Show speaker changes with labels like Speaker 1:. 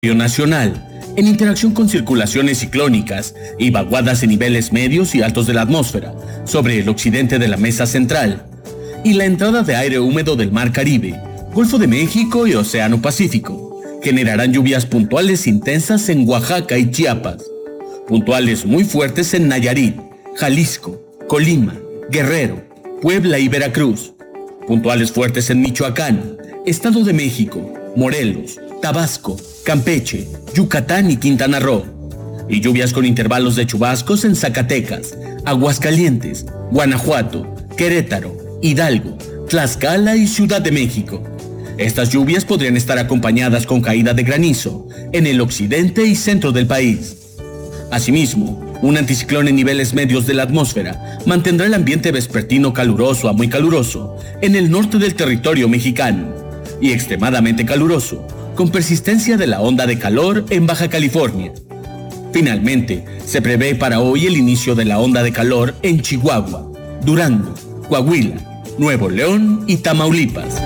Speaker 1: nacional, en interacción con circulaciones ciclónicas y vaguadas en niveles medios y altos de la atmósfera, sobre el occidente de la mesa central, y la entrada de aire húmedo del Mar Caribe, Golfo de México y Océano Pacífico, generarán lluvias puntuales intensas en Oaxaca y Chiapas, puntuales muy fuertes en Nayarit, Jalisco, Colima, Guerrero, Puebla y Veracruz, puntuales fuertes en Michoacán, Estado de México, Morelos, Tabasco, Campeche, Yucatán y Quintana Roo, y lluvias con intervalos de chubascos en Zacatecas, Aguascalientes, Guanajuato, Querétaro, Hidalgo, Tlaxcala y Ciudad de México. Estas lluvias podrían estar acompañadas con caída de granizo en el occidente y centro del país. Asimismo, un anticiclón en niveles medios de la atmósfera mantendrá el ambiente vespertino caluroso a muy caluroso en el norte del territorio mexicano y extremadamente caluroso, con persistencia de la onda de calor en Baja California. Finalmente, se prevé para hoy el inicio de la onda de calor en Chihuahua, Durango, Coahuila, Nuevo León y Tamaulipas.